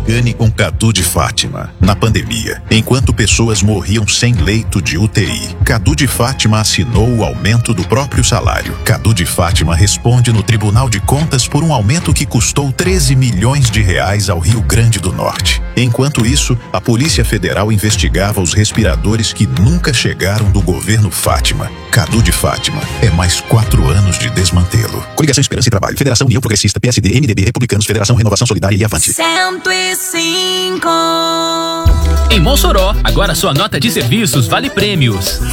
engane com Cadu de Fátima. Na pandemia, enquanto pessoas morriam sem leito de UTI, Cadu de Fátima assinou o aumento do próprio salário. Cadu de Fátima responde no Tribunal de Contas por um aumento que custou 13 milhões de reais ao Rio Grande do Norte. Enquanto isso, a Polícia Federal investigava os respiradores que nunca chegaram do governo Fátima. Cadu de Fátima é mais 4 anos de desmantelo. Coligação Esperança e Trabalho, Federação União Progressista, PSD, MDB, Republicanos, Federação Renovação Solidária e Avante. 105. Em Mossoró, agora sua nota de serviços vale prêmios.